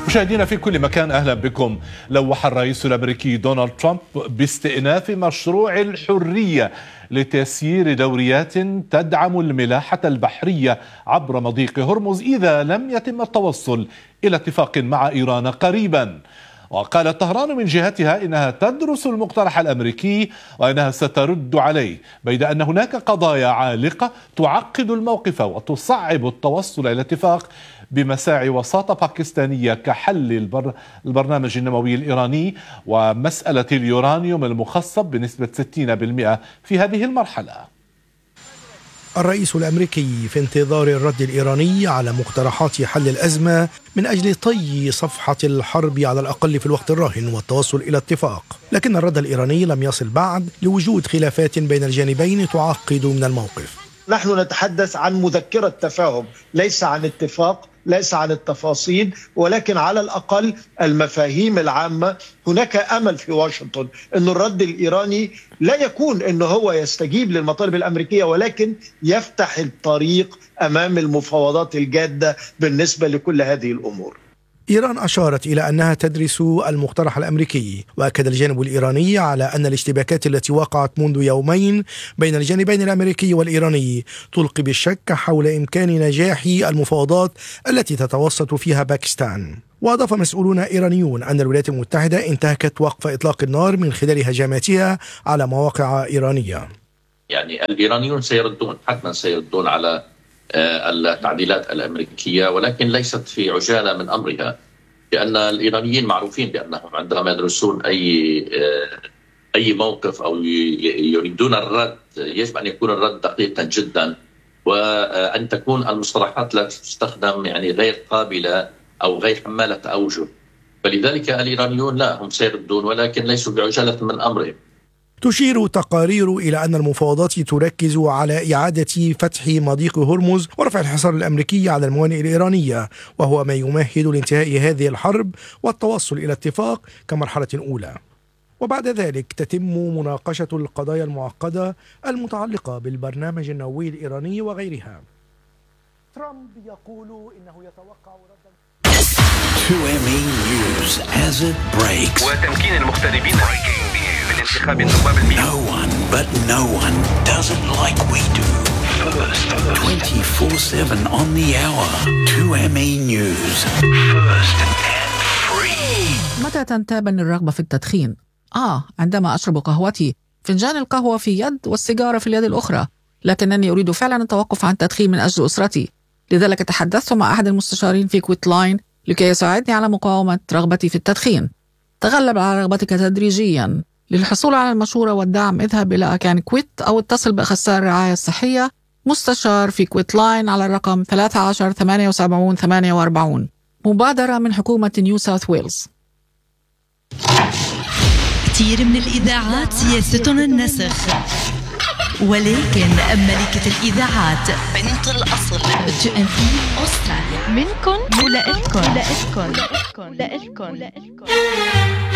مشاهدينا في كل مكان، أهلا بكم. لوح الرئيس الأمريكي دونالد ترامب باستئناف مشروع الحرية لتسيير دوريات تدعم الملاحة البحرية عبر مضيق هرمز إذا لم يتم التوصل إلى اتفاق مع إيران قريبا. وقالت طهران من جهتها إنها تدرس المقترح الأمريكي وإنها سترد عليه، بيد أن هناك قضايا عالقة تعقد الموقف وتصعب التوصل إلى اتفاق بمساعي وساطة باكستانية كحل البرنامج النووي الإيراني ومسألة اليورانيوم المخصب بنسبة 60% في هذه المرحلة. الرئيس الأمريكي في انتظار الرد الإيراني على مقترحات حل الأزمة من أجل طي صفحة الحرب على الأقل في الوقت الراهن والتوصل إلى اتفاق، لكن الرد الإيراني لم يصل بعد لوجود خلافات بين الجانبين تعقد من الموقف. نحن نتحدث عن مذكرة تفاهم، ليس عن اتفاق، ليس عن التفاصيل، ولكن على الأقل المفاهيم العامة. هناك أمل في واشنطن أن الرد الإيراني لا يكون أنه هو يستجيب للمطالب الأمريكية، ولكن يفتح الطريق أمام المفاوضات الجادة بالنسبة لكل هذه الأمور. إيران أشارت إلى أنها تدرس المقترح الأمريكي، وأكد الجانب الإيراني على أن الاشتباكات التي وقعت منذ يومين بين الجانبين الأمريكي والإيراني تلقي بالشك حول إمكان نجاح المفاوضات التي تتوسط فيها باكستان. وأضاف مسؤولون إيرانيون أن الولايات المتحدة انتهكت وقف إطلاق النار من خلال هجماتها على مواقع إيرانية. يعني الإيرانيون حتما سيردون على التعديلات الأمريكية، ولكن ليست في عجالة من أمرها، لأن الإيرانيين معروفين بأنهم عندما يدرسون أي موقف أو يريدون الرد يجب أن يكون الرد دقيقا جدا، وأن تكون المصطلحات لا تستخدم يعني غير قابلة أو غير حمالة أوجه. فلذلك الإيرانيون لا، هم سيردون ولكن ليسوا بعجالة من أمرهم. تشير تقارير إلى أن المفاوضات تركز على إعادة فتح مضيق هرمز ورفع الحصار الأمريكي على الموانئ الإيرانية، وهو ما يمهد لانتهاء هذه الحرب والتوصل إلى اتفاق كمرحلة أولى. وبعد ذلك تتم مناقشة القضايا المعقدة المتعلقة بالبرنامج النووي الإيراني وغيرها. ترامب يقول إنه يتوقع ردا 2ME News as it breaks. وتمكين المغتربين من انتخاب النواب No one does it like we do. 24/7 on the hour. 2ME News. First and free. متى تنتابني الرغبة في التدخين؟ عندما أشرب قهوتي، فنجان القهوة في يد والسيجارة في اليد الأخرى، لكنني أريد فعلا التوقف عن التدخين من أجل أسرتي. لذلك تحدثت مع أحد المستشارين في كويت لاين لكي يساعدني على مقاومة رغبتي في التدخين. تغلب على رغبتك تدريجيا. للحصول على المشورة والدعم اذهب إلى أكان كويت أو اتصل بأخصائي الرعاية الصحية مستشار في كويت لاين على الرقم 13 78 48. مبادرة من حكومة نيو ساوث ويلز. كثير من الإذاعات سياستهم النسخ، ولكن ملكة الإذاعات بنت الأصل 2ME أستراليا، منكن ولإلكن.